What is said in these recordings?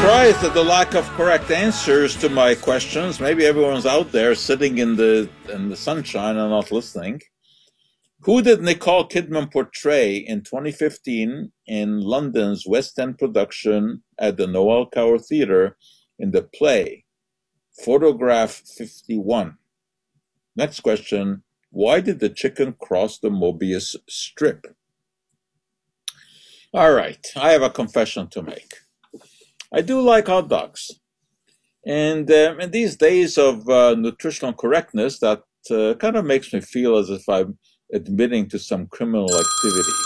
surprised at the lack of correct answers to my questions. Maybe everyone's out there sitting in the sunshine and not listening. Who did Nicole Kidman portray in 2015 in London's West End production at the Noel Coward Theatre in the play Photograph 51? Next question, why did the chicken cross the Mobius strip? All right, I have a confession to make. I do like hot dogs. And in these days of nutritional correctness, that kind of makes me feel as if I'm admitting to some criminal activity.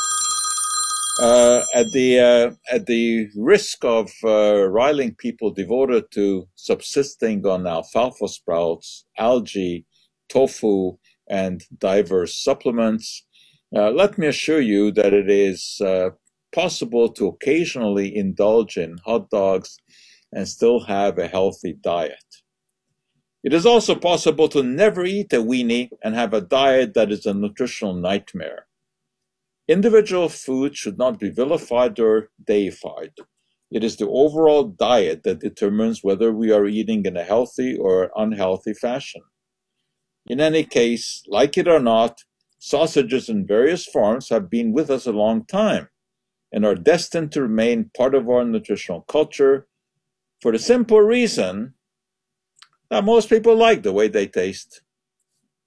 At the risk of riling people devoted to subsisting on alfalfa sprouts, algae, tofu, and diverse supplements, let me assure you that it is possible to occasionally indulge in hot dogs and still have a healthy diet. It is also possible to never eat a weenie and have a diet that is a nutritional nightmare. Individual food should not be vilified or deified. It is the overall diet that determines whether we are eating in a healthy or unhealthy fashion. In any case, like it or not, sausages in various forms have been with us a long time and are destined to remain part of our nutritional culture for the simple reason that most people like the way they taste.